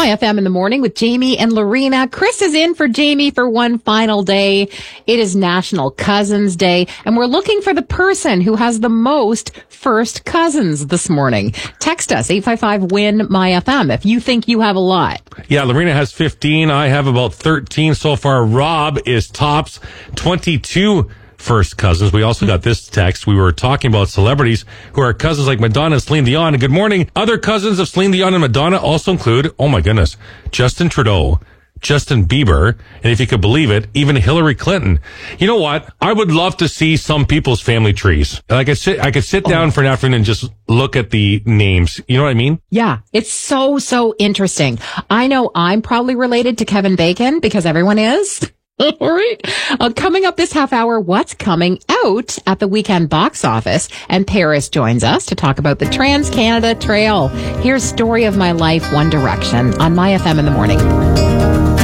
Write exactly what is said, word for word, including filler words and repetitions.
My F M in the morning with Jamie and Lorena. Chris is in for Jamie for one final day. It is National Cousins Day, and we're looking for the person who has the most first cousins this morning. Text us, eight five five, W I N, M Y F M, if you think you have a lot. Yeah, Lorena has fifteen. I have about thirteen so far. Rob is tops, twenty-two first cousins. We also got this text. We were talking about celebrities who are cousins like Madonna and Celine Dion. And good morning. Other cousins of Celine Dion and Madonna also include, oh my goodness, Justin Trudeau, Justin Bieber, and if you could believe it, even Hillary Clinton. You know what? I would love to see some people's family trees. I could sit, I could sit down oh. for an afternoon and just look at the names. You know what I mean? Yeah, it's so, so interesting. I know I'm probably related to Kevin Bacon because everyone is. All right. Uh, coming up this half hour, what's coming out at the weekend box office? And Paris joins us to talk about the Trans-Canada Trail. Here's Story of My Life, One Direction on My F M in the morning.